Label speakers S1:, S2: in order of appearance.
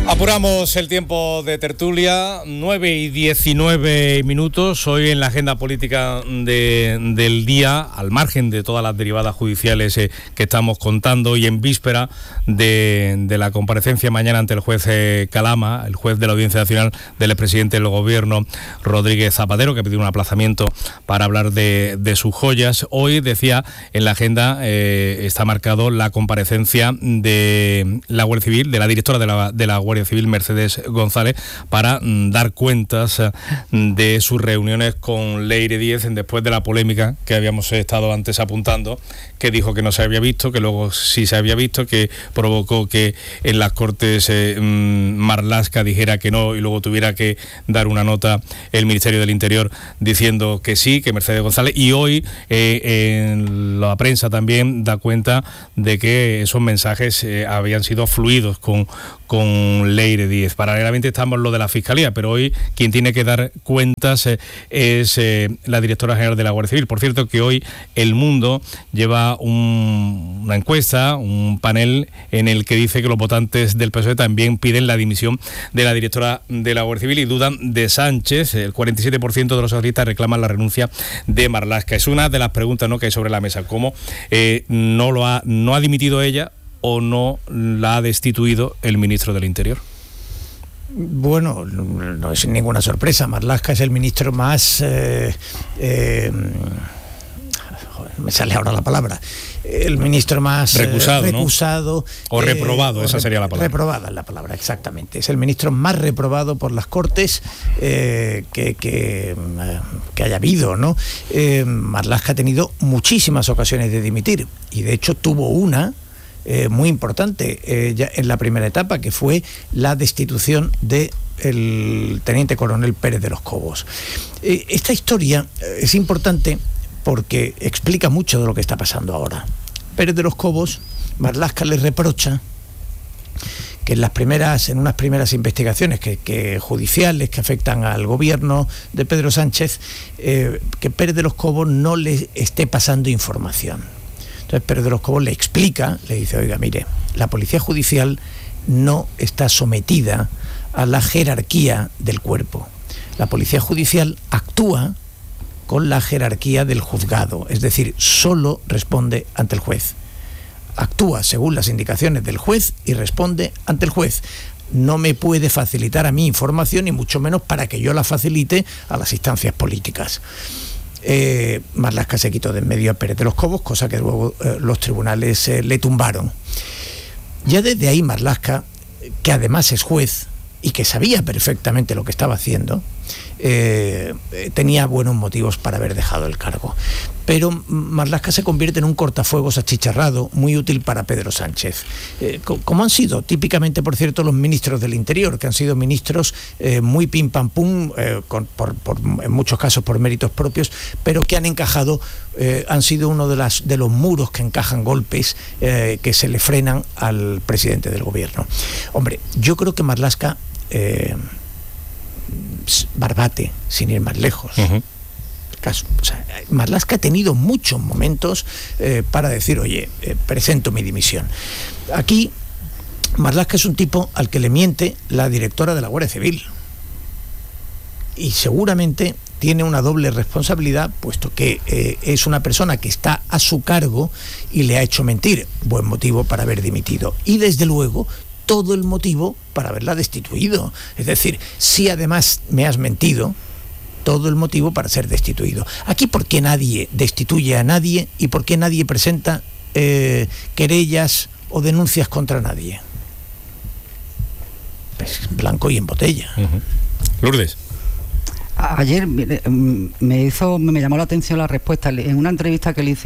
S1: Apuramos el tiempo de tertulia, 9:19. Hoy en la agenda política del día, al margen de todas las derivadas judiciales que estamos contando, y en víspera de la comparecencia mañana ante el juez Calama, el juez de la Audiencia Nacional del expresidente del Gobierno, Rodríguez Zapatero, que pidió un aplazamiento para hablar de sus joyas. Hoy, decía, en la agenda está marcado la comparecencia de la Guardia Civil, de la directora de la Guardia Civil, Mercedes González, para dar cuentas de sus reuniones con Leire Díez después de la polémica que habíamos estado antes apuntando, que dijo que no se había visto, que luego sí se había visto, que provocó que en las Cortes Marlaska dijera que no y luego tuviera que dar una nota el Ministerio del Interior diciendo que sí, que Mercedes González. Y hoy en la prensa también da cuenta de que esos mensajes habían sido fluidos con Leire Díez. Paralelamente estamos lo de la Fiscalía, pero hoy quien tiene que dar cuentas es la directora general de la Guardia Civil. Por cierto, que hoy El Mundo lleva una encuesta, un panel en el que dice que los votantes del PSOE también piden la dimisión de la directora de la Guardia Civil y dudan de Sánchez. El 47% de los socialistas reclaman la renuncia de Marlaska. Es una de las preguntas, ¿no?, que hay sobre la mesa. ¿Cómo no ha dimitido ella o no la ha destituido el ministro del Interior?
S2: Bueno, no es ninguna sorpresa. Marlaska es el ministro más... me sale ahora la palabra. El ministro más recusado,
S1: ¿no? O reprobado, esa sería la palabra.
S2: Reprobada es la palabra, exactamente. Es el ministro más reprobado por las Cortes que haya habido, ¿no? Marlaska ha tenido muchísimas ocasiones de dimitir, y de hecho tuvo una muy importante ya en la primera etapa, que fue la destitución de el teniente coronel Pérez de los Cobos. Esta historia es importante porque explica mucho de lo que está pasando ahora. Pérez de los Cobos, Marlaska le reprocha que en unas primeras investigaciones judiciales que afectan al gobierno de Pedro Sánchez, que Pérez de los Cobos no le esté pasando información. Entonces Pérez de los Cobos le explica, le dice: oiga, mire, la Policía Judicial no está sometida a la jerarquía del cuerpo. La Policía Judicial actúa con la jerarquía del juzgado, es decir, solo responde ante el juez. Actúa según las indicaciones del juez y responde ante el juez. No me puede facilitar a mí información, y mucho menos para que yo la facilite a las instancias políticas. Marlaska se quitó de en medio a Pérez de los Cobos, cosa que luego los tribunales le tumbaron. Ya desde ahí Marlaska, que además es juez y que sabía perfectamente lo que estaba haciendo, tenía buenos motivos para haber dejado el cargo. Pero Marlaska se convierte en un cortafuegos achicharrado muy útil para Pedro Sánchez, como han sido típicamente, por cierto, los ministros del Interior, que han sido ministros muy pim pam pum, en muchos casos por méritos propios, pero que han encajado, han sido uno de los muros que encajan golpes que se le frenan al presidente del gobierno. Hombre, yo creo que Marlaska Barbate, sin ir más lejos. Uh-huh. O sea, Marlaska ha tenido muchos momentos para decir: oye, presento mi dimisión. Aquí Marlaska es un tipo al que le miente la directora de la Guardia Civil, y seguramente tiene una doble responsabilidad, puesto que es una persona que está a su cargo y le ha hecho mentir. Buen motivo para haber dimitido, y desde luego todo el motivo para haberla destituido. Es decir, si además me has mentido, todo el motivo para ser destituido. Aquí, ¿por qué nadie destituye a nadie y por qué nadie presenta querellas o denuncias contra nadie? Pues blanco y en botella.
S1: Uh-huh. Lourdes.
S3: Ayer me llamó la atención la respuesta en una entrevista que le hice